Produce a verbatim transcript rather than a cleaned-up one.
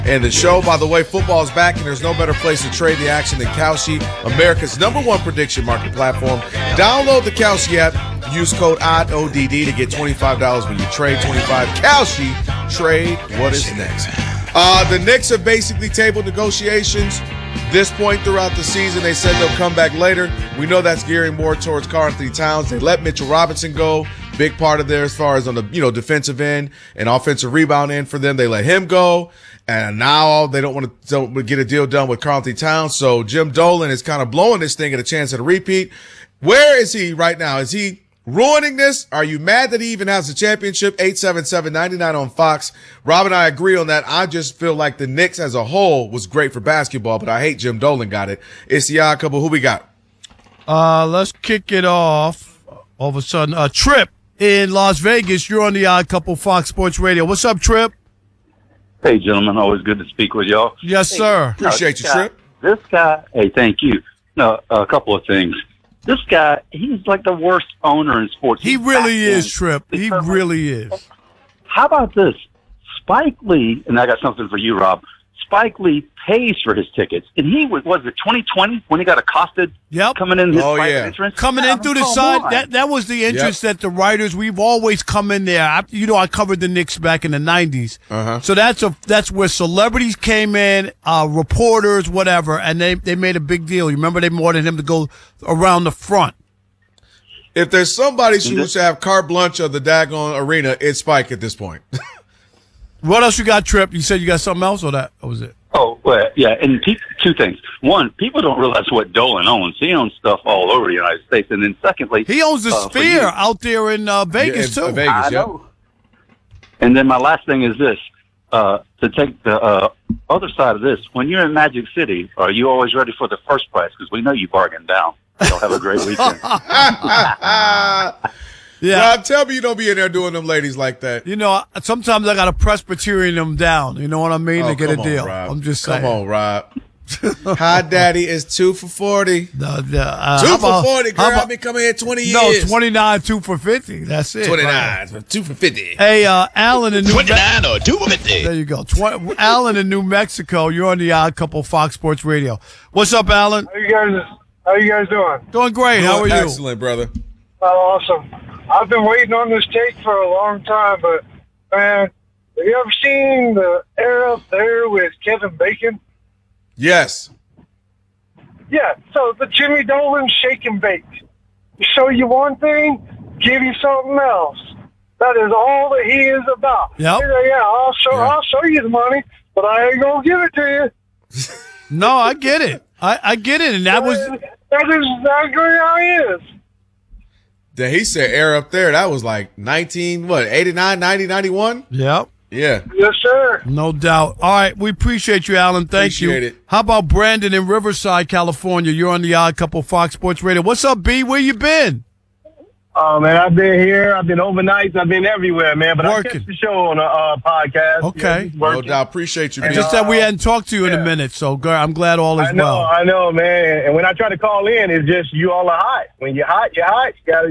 And the show, by the way, football is back, and there's no better place to trade the action than Kalshi, America's number one prediction market platform. Download the Kalshi app. Use code O D D to get twenty-five dollars when you trade twenty-five. Kalshi, trade what is next. Uh, the Knicks have basically tabled negotiations. This point throughout the season, they said they'll come back later. We know that's gearing more towards Karl-Anthony Towns. They let Mitchell Robinson go. Big part of there as far as on the you know defensive end and offensive rebound end for them. They let him go. And now they don't want to don't get a deal done with Karl-Anthony Towns. So Jim Dolan is kind of blowing this thing at a chance at a repeat. Where is he right now? Is he ruining this? Are you mad that he even has a championship? eight seven seven, nine nine on Fox. Rob and I agree on that. I just feel like the Knicks as a whole was great for basketball, but I hate Jim Dolan got it. It's the odd couple. Who we got? Uh, let's kick it off. All of a sudden, a Trip in Las Vegas. You're on the Odd Couple Fox Sports Radio. What's up, Trip? Hey, gentlemen. Always good to speak with y'all. Yes, hey, sir. No, Appreciate you, guy, Trip. This guy, hey, thank you. No, a couple of things. This guy, he's like the worst owner in sports. He He's really is, in. Trip. He really is. How about this? Spike Lee, and I got something for you, Rob. Spike Lee pays for his tickets. And he was, was it twenty twenty when he got accosted? Yep. Coming in his Oh, private yeah. entrance? Coming Yeah, in through the come side, on. that that was the interest Yep. that the writers, we've always come in there. I, you know, I covered the Knicks back in the nineties. Uh-huh. So that's a that's where celebrities came in, uh, reporters, whatever, and they, they made a big deal. You remember they wanted him to go around the front. If there's somebody who should have carte blanche of the daggone arena, it's Spike at this point. What else you got, Trip? You said you got something else, or that, or was it? Oh, well, yeah, and pe- two things. One, people don't realize what Dolan owns. He owns stuff all over the United States. And then secondly... He owns the uh, for Sphere you- out there in uh, Vegas, Yeah, in too. Vegas. I yep. know. And then my last thing is this. Uh, to take the uh, other side of this, when you're in Magic City, are you always ready for the first price? Because we know you bargain down. So have a great weekend. Yeah. Rob, tell me you don't be in there doing them ladies like that. You know, sometimes I got to Presbyterian them down. You know what I mean? Oh, to get a come on, deal. Rob. I'm just Come saying. on, Rob. Hi, Daddy is two for forty. The, the, uh, Two how for about- forty, girl. how about- I've been coming here twenty No, years. twenty-nine, two for fifty. That's it. twenty-nine, two for fifty. Hey, uh, Alan in New twenty-nine or two fifty. There you go. Tw- Alan in New Mexico. You're on the Odd Couple Fox Sports Radio. What's up, Alan? How you guys? How you guys doing? Doing great. How are you? Excellent, brother. Oh, awesome. I've been waiting on this take for a long time, but man, have you ever seen the Air Up There with Kevin Bacon? Yes. Yeah. So the Jimmy Dolan shake and bake. Show you one thing, give you something else. That is all that he is about. Yep. Yeah, yeah. I'll show. Yeah. I'll show you the money, but I ain't gonna give it to you. No, I get it. I, I get it. And that was That is exactly how he is. Then he said air up there. That was like nineteen, what, eighty-nine, ninety, ninety-one? Yep. Yeah. Yes, sir. No doubt. All right. We appreciate you, Alan. Thank Appreciate you. it. How about Brandon in Riverside, California? You're on the Odd Couple Fox Sports Radio. What's up, B? Where you been? Oh, man, I've been here. I've been overnights. I've been everywhere, man. But I Working. catch the show on a uh, podcast. Okay. Yeah, just No working. doubt. Appreciate you, It's B. just that we hadn't talked to you in a yeah. minute, so girl, I'm glad all is I know, well. I know, man. And when I try to call in, it's just you all are hot. When you're hot, you're hot. You got to